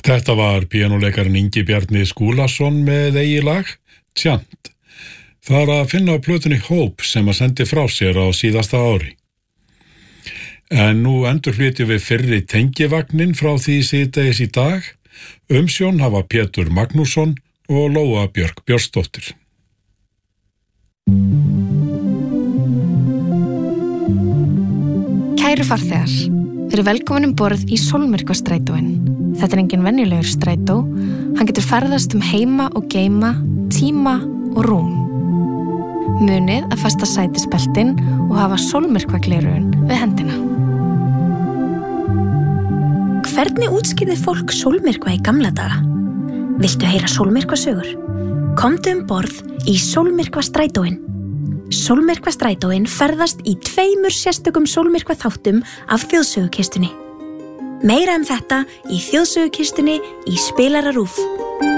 Þetta var píanóleikarinn Ingi Bjarni Skúlason með eigið lag, Tjant. Það að finna á plötunni Hope sem að sendi frá sér á síðasta ári. En nú endurflytjum við fyrri tengivagnin frá því síðdegis í dag. Umsjón hafa Pétur Magnússon og Lóa Björk Björnsdóttir. Kæru farþegar, verið velkomin borð í Sólmyrkvastrætóinn. Þetta engin venjulegur strætó, hann getur ferðast heima og geyma, tíma og rúm. Munið að festa sætisbeltin og hafa sólmyrkvagleraugun við hendina. Hvernig útskýrði fólk sólmyrkva í gamla daga? Viltu heyra sólmyrkvasögur? Komdu borð í Sólmyrkvastrætóinn. Sólmyrkvastrætóinn ferðast í 2 sérstökum sólmyrkvaþáttum af þjóðsögukistunni. Meira þetta í þjóðsögukistunni í Spilara RÚV.